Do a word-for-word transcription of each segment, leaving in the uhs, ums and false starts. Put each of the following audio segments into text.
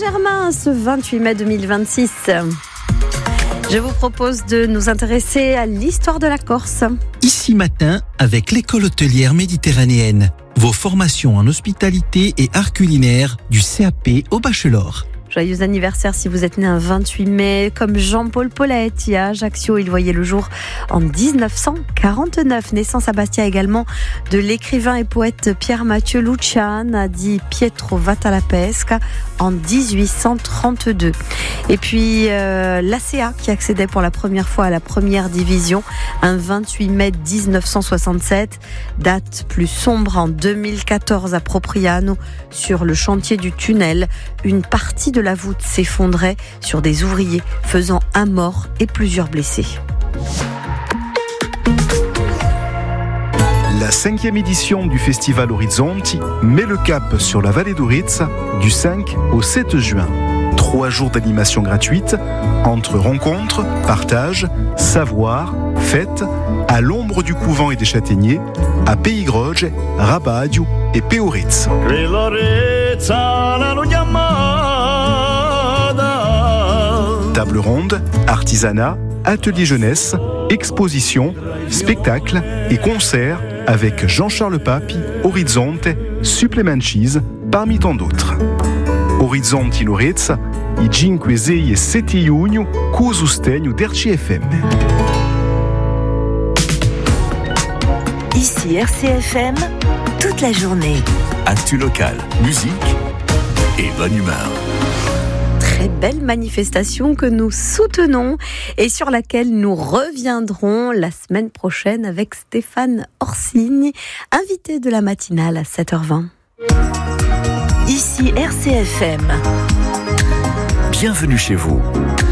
Saint-Germain ce vingt-huit mai deux mille vingt-six. Je vous propose de nous intéresser à l'histoire de la Corse. Ici matin, avec l'école hôtelière méditerranéenne. Vos formations en hospitalité et art culinaire du C A P au bachelor. Joyeux anniversaire si vous êtes né un vingt-huit mai, comme Jean-Paul Poletti à Ajaccio. Il voyait le jour en dix-neuf cent quarante-neuf. Naissance à Bastia également de l'écrivain et poète Pierre-Mathieu Lucian, dit Pietro Vattalapesca, en dix-huit cent trente-deux. Et puis euh, l'A C A qui accédait pour la première fois à la première division, un vingt-huit mai dix-neuf cent soixante-sept. Date plus sombre en deux mille quatorze à Propriano, sur le chantier du tunnel. Une partie de la voûte s'effondrait sur des ouvriers, faisant un mort et plusieurs blessés. La cinquième édition du Festival Orizzonti met le cap sur la vallée d'Aurizza du cinq au sept juin. Trois jours d'animation gratuite, entre rencontres, partages, savoir, fêtes, à l'ombre du couvent et des châtaigniers, à Peigroge, Rabadio et Peoritz. Table ronde, artisanat, atelier jeunesse, exposition, spectacle et concerts avec Jean-Charles Papi, Orizzonte, Supplementis, parmi tant d'autres. Orizzonti Lourezza, i cinque, sei e sette giugno, co sostegno d'R C F M. Ici R C F M, toute la journée. Actu local, musique et bonne humeur. Très belle manifestation que nous soutenons et sur laquelle nous reviendrons la semaine prochaine avec Stéphane Orsini, invité de la matinale à sept heures vingt. Ici R C F M. Bienvenue chez vous.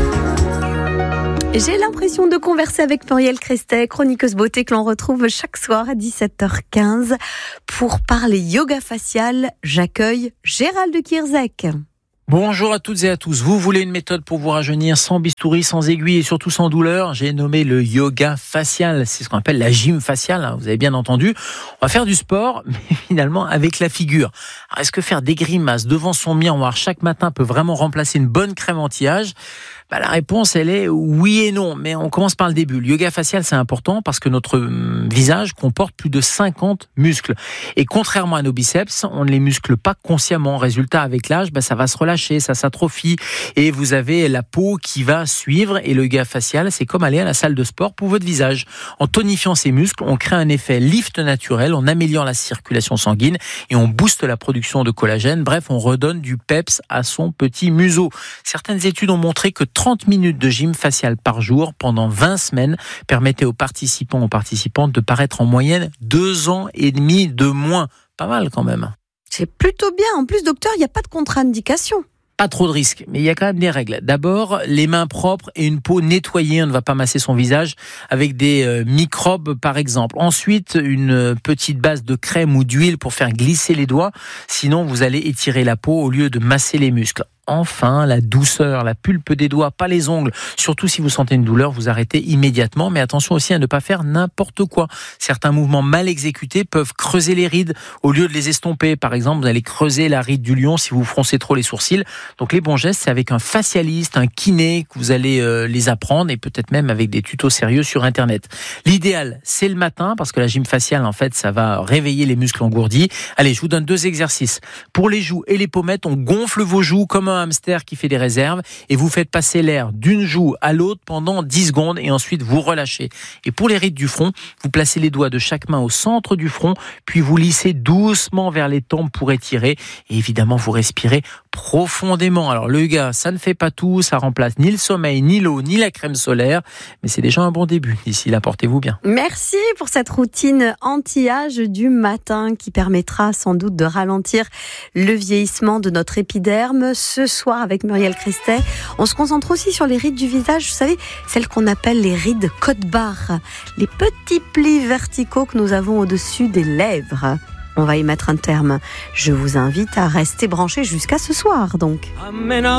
J'ai l'impression de converser avec Muriel Crestet, chroniqueuse beauté que l'on retrouve chaque soir à dix-sept heures quinze pour parler yoga facial. J'accueille Gérald Kierzek. Bonjour à toutes et à tous. Vous voulez une méthode pour vous rajeunir sans bistouri, sans aiguille et surtout sans douleur? J'ai nommé le yoga facial. C'est ce qu'on appelle la gym faciale. Vous avez bien entendu. On va faire du sport, mais finalement avec la figure. Alors, est-ce que faire des grimaces devant son miroir chaque matin peut vraiment remplacer une bonne crème anti-âge? Bah, la réponse, elle est oui et non, mais on commence par le début. Le yoga facial, c'est important parce que notre visage comporte plus de cinquante muscles. Et contrairement à nos biceps, on ne les muscle pas consciemment. Résultat, avec l'âge, bah, ça va se relâcher, ça s'atrophie et vous avez la peau qui va suivre. Et le yoga facial, c'est comme aller à la salle de sport pour votre visage. En tonifiant ces muscles, on crée un effet lift naturel, on améliore la circulation sanguine et on booste la production de collagène. Bref, on redonne du peps à son petit museau. Certaines études ont montré que trente minutes de gym facial par jour pendant vingt semaines permettaient aux participants, aux participantes de paraître en moyenne deux ans et demi de moins. Pas mal quand même. C'est plutôt bien. En plus, docteur, il n'y a pas de contre-indication. Pas trop de risques, mais il y a quand même des règles. D'abord, les mains propres et une peau nettoyée. On ne va pas masser son visage avec des euh, microbes, par exemple. Ensuite, une petite base de crème ou d'huile pour faire glisser les doigts. Sinon, vous allez étirer la peau au lieu de masser les muscles. Enfin, la douceur, la pulpe des doigts, pas les ongles. Surtout si vous sentez une douleur, vous arrêtez immédiatement. Mais attention aussi à ne pas faire n'importe quoi. Certains mouvements mal exécutés peuvent creuser les rides au lieu de les estomper. Par exemple, vous allez creuser la ride du lion si vous froncez trop les sourcils. Donc les bons gestes, c'est avec un facialiste, un kiné que vous allez euh, les apprendre et peut-être même avec des tutos sérieux sur Internet. L'idéal, c'est le matin parce que la gym faciale, en fait, ça va réveiller les muscles engourdis. Allez, je vous donne deux exercices. Pour les joues et les pommettes, on gonfle vos joues comme un hamster qui fait des réserves et vous faites passer l'air d'une joue à l'autre pendant dix secondes et ensuite vous relâchez. Et pour les rides du front, vous placez les doigts de chaque main au centre du front puis vous lissez doucement vers les tempes pour étirer et évidemment vous respirez profondément. Alors le yoga, ça ne fait pas tout, ça remplace ni le sommeil, ni l'eau, ni la crème solaire, mais c'est déjà un bon début. D'ici là, portez-vous bien. Merci pour cette routine anti-âge du matin qui permettra sans doute de ralentir le vieillissement de notre épiderme. Ce soir, avec Muriel Crestet, on se concentre aussi sur les rides du visage, vous savez, celles qu'on appelle les rides côte-barre, les petits plis verticaux que nous avons au-dessus des lèvres. On va y mettre un terme. Je vous invite à rester branchés jusqu'à ce soir, donc.